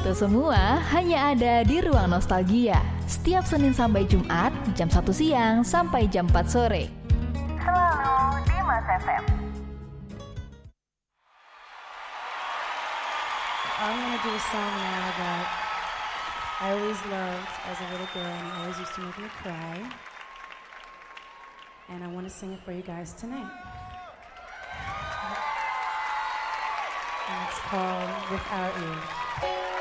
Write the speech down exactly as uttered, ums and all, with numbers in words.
Itu semua hanya ada di Ruang Nostalgia. Setiap Senin sampai Jumat, jam satu siang sampai jam empat sore. Selalu di Mas F M. I'm gonna do a song now that I always loved as a little girl and always used to make me cry. And I want to sing it for you guys tonight. And it's called Without You.